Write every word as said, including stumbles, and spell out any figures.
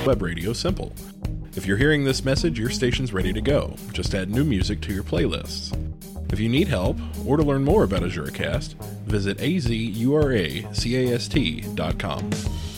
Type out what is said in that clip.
Web Radio Simple. If you're hearing this message, your station's ready to go. Just add new music to your playlists. If you need help, or to learn more about AzuraCast, visit azuracast dot com.